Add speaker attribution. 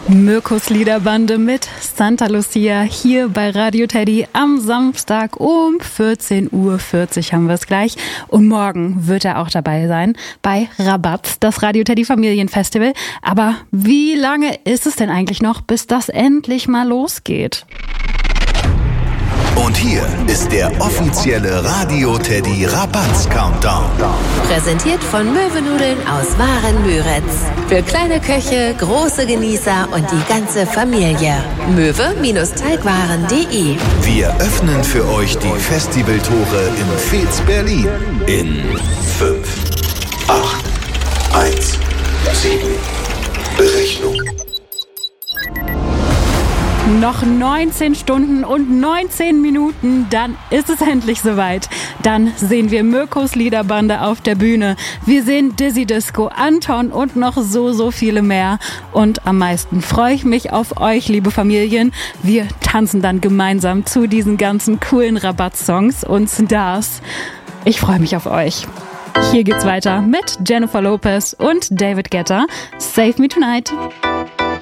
Speaker 1: Mirkos Liederbande mit Santa Lucia hier bei Radio Teddy am Samstag um 14:40 Uhr haben wir es gleich. Und morgen wird er auch dabei sein bei Rabatz, das Radio Teddy Familienfestival. Aber wie lange ist es denn eigentlich noch, bis das endlich mal losgeht?
Speaker 2: Und hier ist der offizielle Radio Teddy Rabatz Countdown.
Speaker 3: Präsentiert von Möwenudeln aus Waren-Müritz. Für kleine Köche, große Genießer und die ganze Familie. Möwe-Teigwaren.de.
Speaker 2: Wir öffnen für euch die Festivaltore in Veets, Berlin. In 5, 8, 1, 7. Berechnung.
Speaker 1: Noch 19 Stunden und 19 Minuten, dann ist es endlich soweit. Dann sehen wir Mirkos Liederbande auf der Bühne. Wir sehen Dizzy Disco, Anton und noch so viele mehr. Und am meisten freue ich mich auf euch, liebe Familien. Wir tanzen dann gemeinsam zu diesen ganzen coolen Rabatz-Songs und Stars. Ich freue mich auf euch. Hier geht's weiter mit Jennifer Lopez und David Guetta. Save Me Tonight.